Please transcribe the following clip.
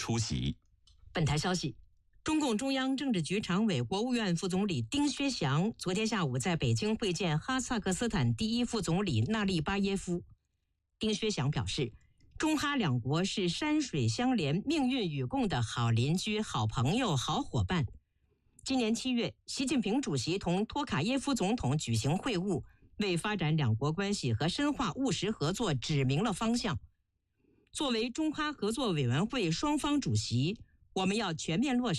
出席。 本台消息，中共中央政治局常委、国务院副总理丁薛祥昨天下午在北京会见哈萨克斯坦第一副总理纳利巴耶夫。丁薛祥表示，中哈两国是山水相连、命运与共的好邻居、好朋友、好伙伴。今年7月，习近平主席同托卡耶夫总统举行会晤，为发展两国关系和深化务实合作指明了方向。作为中哈合作委员会双方主席，我们要全面落实